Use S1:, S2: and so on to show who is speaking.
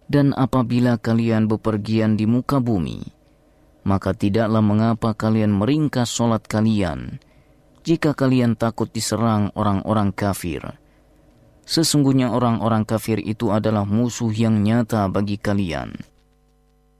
S1: Dan apabila kalian bepergian di muka bumi, maka tidaklah mengapa kalian meringkas solat kalian, jika kalian takut diserang orang-orang kafir. Sesungguhnya orang-orang kafir itu adalah musuh yang nyata bagi kalian.